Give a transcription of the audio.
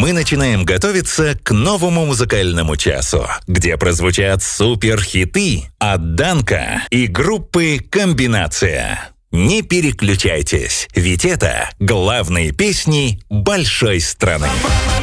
мы начинаем готовиться к новому музыкальному часу, где прозвучат суперхиты от Данка и группы «Комбинация». Не переключайтесь, ведь это главные песни большой страны.